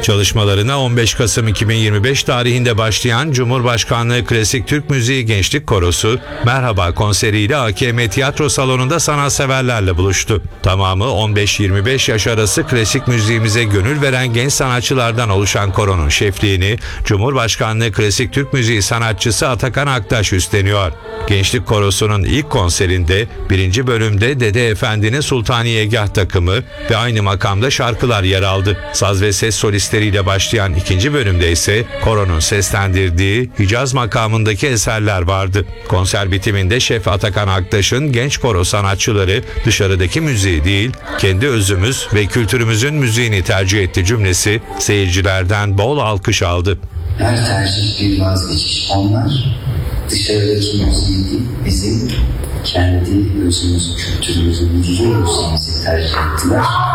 Çalışmalarına 15 Kasım 2025 tarihinde başlayan Cumhurbaşkanlığı Klasik Türk Müziği Gençlik Korosu, Merhaba konseriyle AKM Tiyatro Salonu'nda sanatseverlerle buluştu. Tamamı 15-25 yaş arası klasik müziğimize gönül veren genç sanatçılardan oluşan koronun şefliğini Cumhurbaşkanlığı Klasik Türk Müziği sanatçısı Atakan Aktaş üstleniyor. Gençlik Korosu'nun ilk konserinde 1. bölümde Dede Efendi'nin Sultaniyegah takımı ve aynı makamda şarkılar yer aldı. Saz ve ses solistleriyle başlayan 2. bölümde ise koronun seslendirdiği Hicaz makamındaki eserler vardı. Konser bitiminde Şef Atakan Aktaş'ın genç koro sanatçıları dışarıdaki müziği değil, kendi özümüz ve kültürümüzün müziğini tercih etti cümlesi seyircilerden bol alkış aldı. Her tercih bir vazgeçiş. Onlar dışarıdaki müziği değil, bizim kendi özümüzü, kültürümüzü, müziğimizi tercih ettiler.